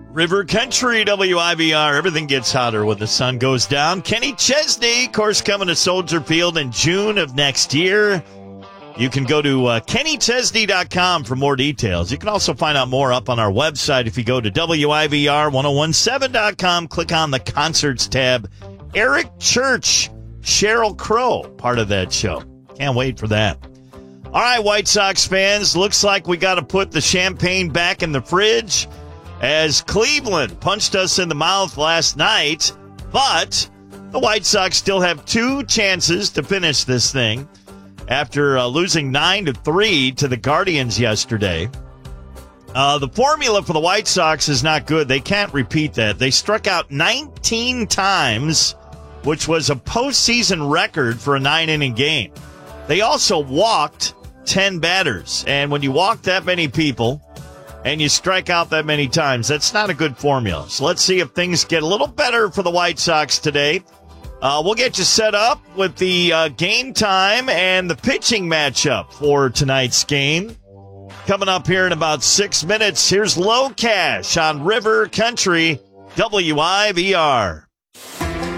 River Country, WIVR. Everything gets hotter when the sun goes down. Kenny Chesney, of course, coming to Soldier Field in June of next year. You can go to kennychesney.com for more details. You can also find out more up on our website if you go to WIVR1017.com. Click on the Concerts tab. Eric Church, Sheryl Crow, part of that show. Can't wait for that. All right, White Sox fans, looks like we got to put the champagne back in the fridge as Cleveland punched us in the mouth last night, but the White Sox still have two chances to finish this thing after losing 9-3 to the Guardians yesterday. The formula for the White Sox is not good. They can't repeat that. They struck out 19 times, which was a postseason record for a 9-inning game. They also walked 10 batters, and when you walk that many people and you strike out that many times, that's not a good formula. So let's see if things get a little better for the White Sox today. We'll get you set up with the game time and the pitching matchup for tonight's game. Coming up here in about 6 minutes, here's Low Cash on River Country, WIVR.